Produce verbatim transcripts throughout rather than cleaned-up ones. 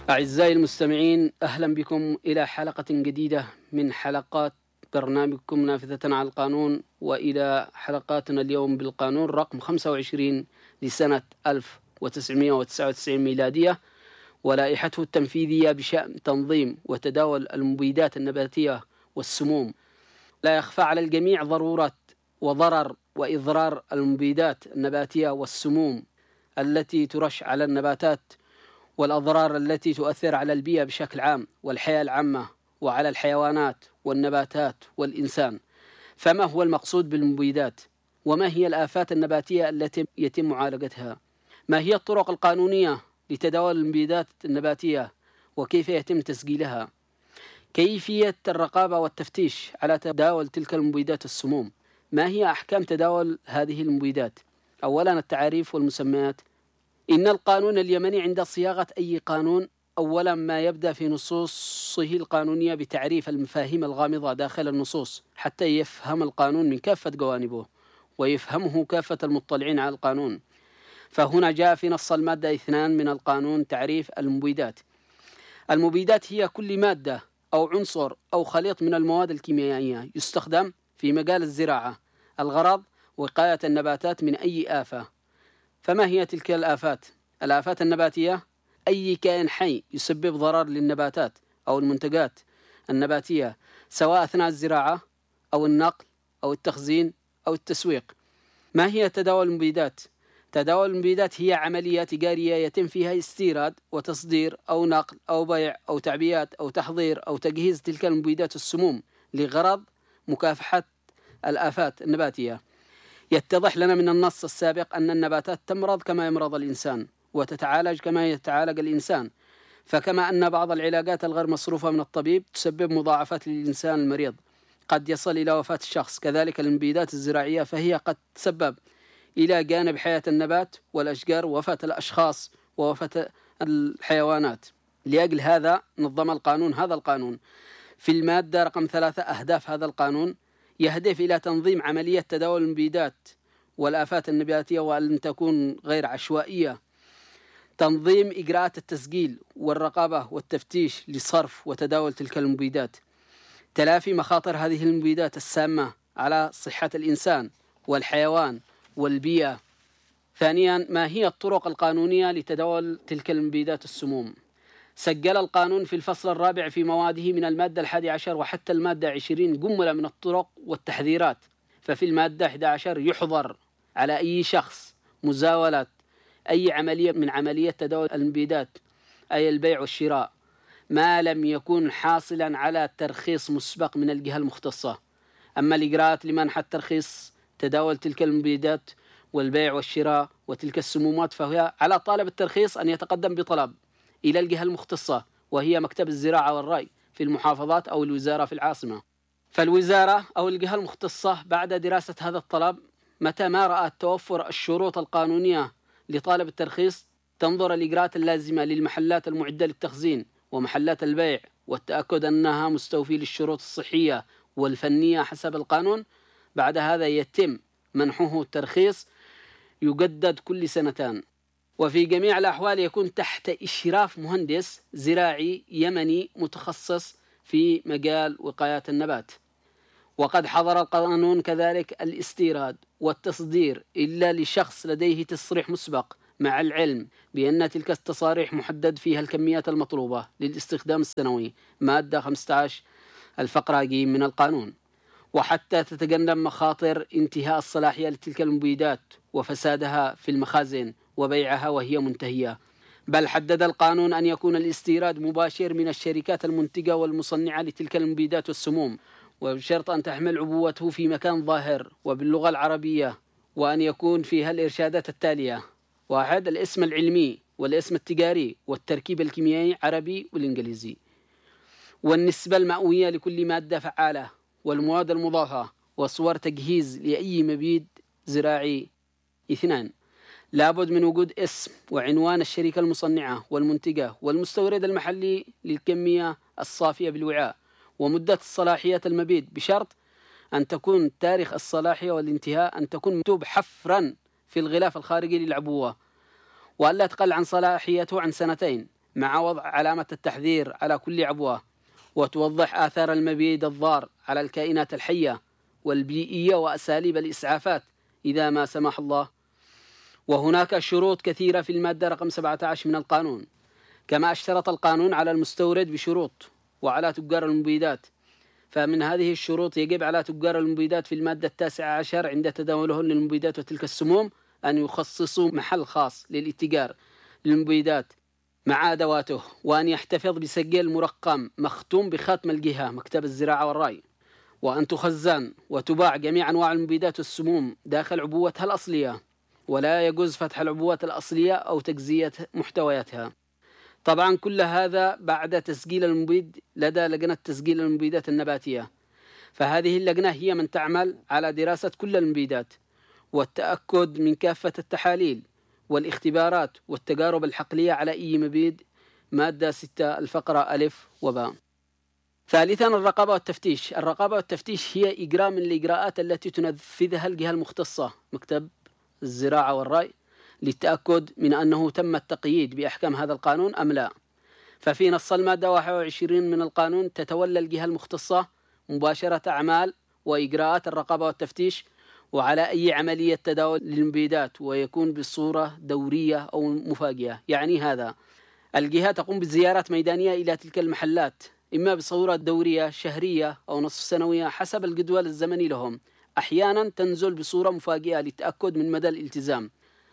أعزائي المستمعين، أهلا بكم إلى حلقة جديدة من حلقات برنامجكم نافذة على القانون، وإلى حلقاتنا اليوم بالقانون رقم خمسة وعشرين لسنة ألف وتسعمائة وتسعة وتسعين ميلادية، ولائحته التنفيذية بشأن تنظيم وتداول المبيدات النباتية والسموم. لا يخفى على الجميع ضرورة وضرر وإضرار المبيدات النباتية والسموم التي ترش على النباتات، والأضرار التي تؤثر على البيئة بشكل عام والحياة العامة وعلى الحيوانات والنباتات والإنسان. فما هو المقصود بالمبيدات؟ وما هي الآفات النباتية التي يتم معالجتها؟ ما هي الطرق القانونية لتداول المبيدات النباتية وكيف يتم تسجيلها؟ كيفية الرقابة والتفتيش على تداول تلك المبيدات السموم؟ ما هي أحكام تداول هذه المبيدات؟ أولا التعريف والمسميات. إن القانون اليمني عند صياغة أي قانون أولا ما يبدأ في نصوصه القانونية بتعريف المفاهيم الغامضة داخل النصوص حتى يفهم القانون من كافة جوانبه ويفهمه كافة المطلعين على القانون. فهنا جاء في نص المادة اثنان من القانون تعريف المبيدات. المبيدات هي كل مادة أو عنصر أو خليط من المواد الكيميائية يستخدم في مجال الزراعة، الغرض وقاية النباتات من أي آفة. فما هي تلك الآفات؟ الآفات النباتية أي كائن حي يسبب ضرر للنباتات أو المنتجات النباتية، سواء أثناء الزراعة أو النقل أو التخزين أو التسويق. ما هي تداول المبيدات؟ تداول المبيدات هي عملية تجارية يتم فيها استيراد وتصدير أو نقل أو بيع أو تعبئات أو تحضير أو تجهيز تلك المبيدات السموم لغرض مكافحة الآفات النباتية. يتضح لنا من النص السابق أن النباتات تمرض كما يمرض الإنسان وتتعالج كما يتعالج الإنسان، فكما أن بعض العلاجات الغير مصروفة من الطبيب تسبب مضاعفات للإنسان المريض قد يصل إلى وفاة الشخص، كذلك المبيدات الزراعية فهي قد تسبب إلى جانب حياة النبات والأشجار ووفاة الأشخاص ووفاة الحيوانات. لأجل هذا نظم القانون هذا القانون في المادة رقم ثلاثة. أهداف هذا القانون: يهدف إلى تنظيم عملية تداول المبيدات والآفات النباتية وأن تكون غير عشوائية، تنظيم إجراءات التسجيل والرقابة والتفتيش لصرف وتداول تلك المبيدات، تلافي مخاطر هذه المبيدات السامة على صحة الإنسان والحيوان والبيئة. ثانيا، ما هي الطرق القانونية لتداول تلك المبيدات السموم؟ سجل القانون في الفصل الرابع في مواده من المادة الحادي عشر وحتى المادة عشرين جملة من الطرق والتحذيرات. ففي المادة أحد عشر يحظر على أي شخص مزاولة أي عملية من عملية تداول المبيدات، أي البيع والشراء، ما لم يكن حاصلا على ترخيص مسبق من الجهة المختصة. أما الإجراءات لمنح الترخيص تداول تلك المبيدات والبيع والشراء وتلك السمومات فهي على طالب الترخيص أن يتقدم بطلب إلى الجهة المختصة، وهي مكتب الزراعة والري في المحافظات أو الوزارة في العاصمة. فالوزارة أو الجهة المختصة بعد دراسة هذا الطلب متى ما رأت توفر الشروط القانونية لطالب الترخيص تنظر الإجراءات اللازمة للمحلات المعدة للتخزين ومحلات البيع والتأكد أنها مستوفية للشروط الصحية والفنية حسب القانون. بعد هذا يتم منحه الترخيص، يجدد كل سنتان، وفي جميع الأحوال يكون تحت إشراف مهندس زراعي يمني متخصص في مجال وقاية النبات. وقد حظر القانون كذلك الاستيراد والتصدير إلا لشخص لديه تصريح مسبق، مع العلم بأن تلك التصاريح محدد فيها الكميات المطلوبة للاستخدام السنوي، مادة خمسة عشر الفقرة ج من القانون. وحتى تتجنب مخاطر انتهاء الصلاحية لتلك المبيدات وفسادها في المخازن وبيعها وهي منتهية، بل حدد القانون أن يكون الاستيراد مباشر من الشركات المنتجة والمصنعة لتلك المبيدات والسموم، وبشرط أن تحمل عبوته في مكان ظاهر وباللغة العربية، وأن يكون فيها الإرشادات التالية: واحد، الاسم العلمي والاسم التجاري والتركيب الكيميائي عربي والإنجليزي، والنسبة المئوية لكل مادة فعالة والمواد المضافة وصور تجهيز لأي مبيد زراعي. اثنان، لابد من وجود اسم وعنوان الشركة المصنعة والمنتجة والمستورد المحلي للكمية الصافية بالوعاء ومدة الصلاحية المبيد، بشرط أن تكون تاريخ الصلاحية والانتهاء أن تكون مكتوب حفرا في الغلاف الخارجي للعبوة، وألا تقل عن صلاحيته عن سنتين. مع وضع علامة التحذير على كل عبوة، وتوضح آثار المبيد الضار على الكائنات الحية والبيئية وأساليب الإسعافات إذا ما سمح الله. وهناك شروط كثيرة في المادة رقم سبعة عشر من القانون، كما اشترط القانون على المستورد بشروط وعلى تجار المبيدات. فمن هذه الشروط يجب على تجار المبيدات في المادة التاسعة عشر عند تداولهم للمبيدات وتلك السموم أن يخصصوا محل خاص للاتجار للمبيدات مع أدواته، وأن يحتفظ بسجل مرقم مختوم بختم الجهة مكتب الزراعة والري، وأن تخزن وتباع جميع أنواع المبيدات والسموم داخل عبوتها الأصلية، ولا يجوز فتح العبوات الأصلية أو تجزية محتوياتها. طبعا كل هذا بعد تسجيل المبيد لدى لجنة تسجيل المبيدات النباتية، فهذه اللجنة هي من تعمل على دراسة كل المبيدات والتأكد من كافة التحاليل والاختبارات والتجارب الحقلية على أي مبيد. مادة ستة الفقرة ألف وباء. ثالثا الرقابة والتفتيش. الرقابة والتفتيش هي إجراء من الإجراءات التي تنفذها الجهة المختصة مكتب الزراعة والري للتأكد من أنه تم التقييد بأحكام هذا القانون أم لا. ففي نص المادة واحد وعشرين من القانون تتولى الجهة المختصة مباشرة أعمال وإجراءات الرقابة والتفتيش وعلى أي عملية تداول للمبيدات، ويكون بصورة دورية أو مفاجئة. يعني هذا الجهة تقوم بزيارات ميدانية إلى تلك المحلات، إما بصورة دورية شهرية أو نصف سنوية حسب الجدول الزمني لهم. أحيانا تنزل بصورة مفاجئة للتأكد من مدى الالتزام.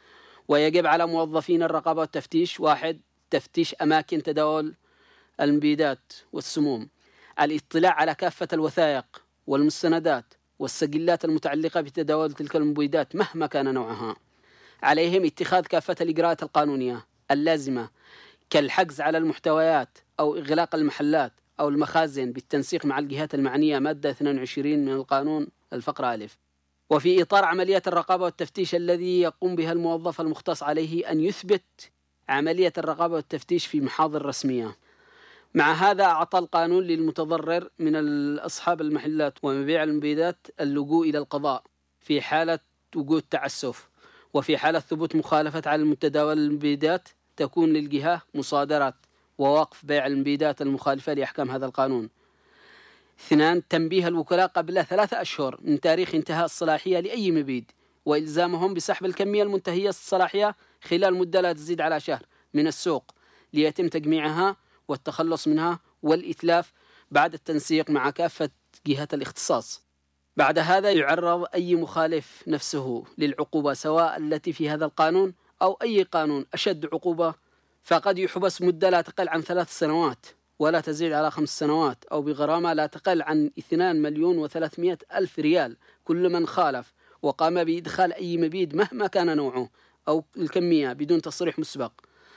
ويجب على موظفين الرقابة والتفتيش: واحد، تفتيش أماكن تداول المبيدات والسموم، الاطلاع على كافة الوثائق والمستندات والسجلات المتعلقة بتداول تلك المبيدات مهما كان نوعها. عليهم اتخاذ كافة الإجراءات القانونية اللازمة كالحجز على المحتويات أو إغلاق المحلات أو المخازن بالتنسيق مع الجهات المعنية. مادة اثنين وعشرين من القانون الفقرة ألف. وفي إطار عملية الرقابة والتفتيش الذي يقوم بها الموظف المختص عليه أن يثبت عملية الرقابة والتفتيش في محاضر رسمية. مع هذا أعطى القانون للمتضرر من أصحاب المحلات ومبيع المبيدات اللجوء إلى القضاء في حالة وجود تعسف، وفي حالة ثبوت مخالفة على المتداول المبيدات تكون للجهة مصادرة ووقف بيع المبيدات المخالفة لأحكام هذا القانون. اثنان، تنبيه الوكلاء قبل ثلاثة أشهر من تاريخ انتهاء الصلاحية لأي مبيد، وإلزامهم بسحب الكمية المنتهية الصلاحية خلال مدة لا تزيد على شهر من السوق ليتم تجميعها والتخلص منها والإتلاف بعد التنسيق مع كافة جهات الاختصاص. بعد هذا يعرض أي مخالف نفسه للعقوبة سواء التي في هذا القانون أو أي قانون أشد عقوبة، فقد يحبس مدة لا تقل عن ثلاث سنوات ولا تزيد على خمس سنوات، أو بغرامة لا تقل عن اثنين مليون وثلاثمائة ألف ريال كل من خالف وقام بإدخال أي مبيد مهما كان نوعه أو الكمية بدون تصريح مسبق،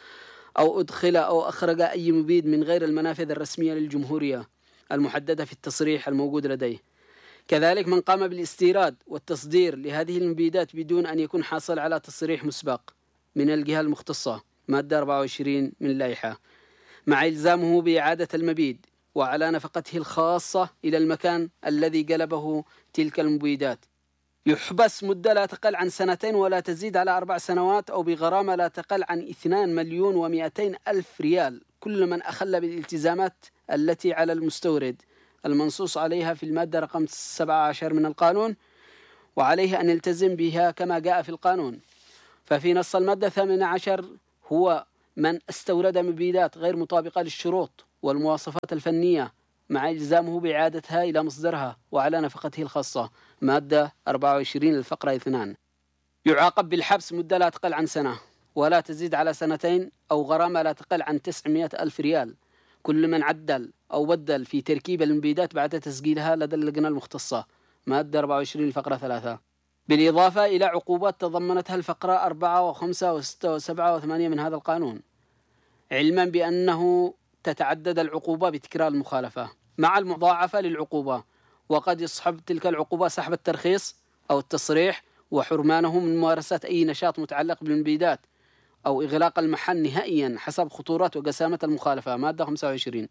أو أدخل أو أخرج أي مبيد من غير المنافذ الرسمية للجمهورية المحددة في التصريح الموجود لديه. كذلك من قام بالاستيراد والتصدير لهذه المبيدات بدون أن يكون حاصل على تصريح مسبق من الجهة المختصة. مادة أربعة وعشرين من اللائحة، مع إلزامه بإعادة المبيد وعلى نفقته الخاصة إلى المكان الذي جلبه تلك المبيدات. يحبس مدة لا تقل عن سنتين ولا تزيد على أربع سنوات، أو بغرامة لا تقل عن اثنين مليون ومئتين ألف ريال كل من أخل بالالتزامات التي على المستورد المنصوص عليها في المادة رقم سبعة عشر من القانون، وعليه أن يلتزم بها كما جاء في القانون. ففي نص المادة ثامنة عشر هو من استورد مبيدات غير مطابقة للشروط والمواصفات الفنية مع إلزامه بإعادتها إلى مصدرها وعلى نفقته الخاصة. مادة أربعة وعشرين الفقرة اثنان، يعاقب بالحبس مدة لا تقل عن سنة ولا تزيد على سنتين، أو غرامة لا تقل عن تسعمائة ألف ريال كل من عدل أو بدل في تركيب المبيدات بعد تسجيلها لدى اللجنة المختصة. مادة أربعة وعشرين الفقرة ثلاثة، بالإضافة إلى عقوبات تضمنتها الفقرة أربعة وخمسة وستة وسبعة وثمانية من هذا القانون، علما بأنه تتعدد العقوبة بتكرار المخالفة مع المضاعفة للعقوبة، وقد يصحب تلك العقوبة سحب الترخيص أو التصريح وحرمانه من ممارسة أي نشاط متعلق بالمبيدات أو إغلاق المحل نهائيا حسب خطورة وجسامة المخالفة. مادة خمسة وعشرين،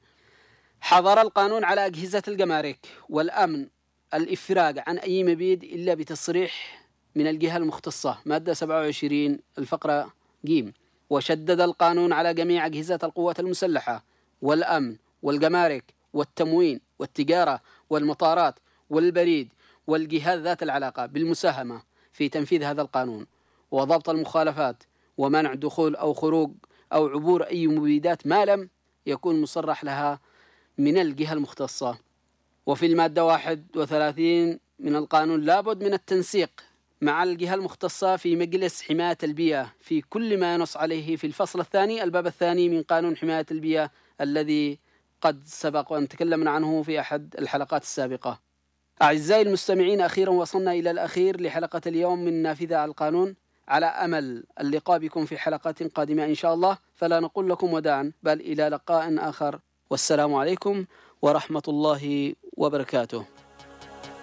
حظر القانون على أجهزة الجمارك والأمن الإفراج عن أي مبيد إلا بتصريح من الجهة المختصة. مادة سبعة وعشرين الفقرة ج، وشدد القانون على جميع أجهزة القوات المسلحة والأمن والجمارك والتموين والتجارة والمطارات والبريد والجهات ذات العلاقة بالمساهمة في تنفيذ هذا القانون وضبط المخالفات ومنع دخول أو خروج أو عبور أي مبيدات ما لم يكون مصرح لها من الجهة المختصة. وفي المادة واحد وثلاثين من القانون لابد من التنسيق مع الجهة المختصة في مجلس حماية البيئة في كل ما ينص عليه في الفصل الثاني الباب الثاني من قانون حماية البيئة الذي قد سبق وأن تكلمنا عنه في أحد الحلقات السابقة. أعزائي المستمعين، أخيرا وصلنا إلى الأخير لحلقة اليوم من نافذة على القانون، على أمل اللقاء بكم في حلقات قادمة إن شاء الله، فلا نقول لكم وداعا بل إلى لقاء آخر، والسلام عليكم ورحمة الله وبركاته.